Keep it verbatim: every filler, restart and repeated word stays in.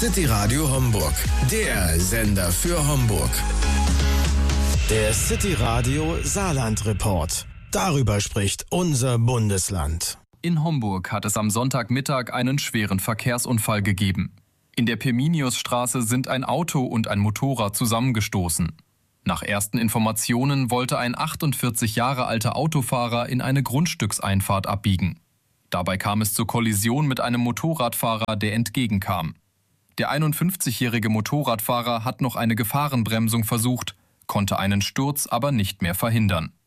City Radio Homburg, der Sender für Homburg. Der City Radio Saarland Report. Darüber spricht unser Bundesland. In Homburg hat es am Sonntagmittag einen schweren Verkehrsunfall gegeben. In der Pirminiusstraße sind ein Auto und ein Motorrad zusammengestoßen. Nach ersten Informationen wollte ein achtundvierzig Jahre alter Autofahrer in eine Grundstückseinfahrt abbiegen. Dabei kam es zur Kollision mit einem Motorradfahrer, der entgegenkam. Der einundfünfzigjährige Motorradfahrer hat noch eine Gefahrenbremsung versucht, konnte einen Sturz aber nicht mehr verhindern.